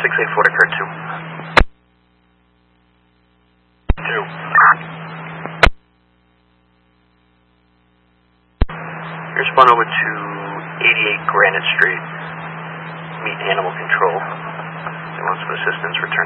684 to Kurt 2. 2. Respond over to 88 Granite Street. Meet Animal Control. They want some assistance. Return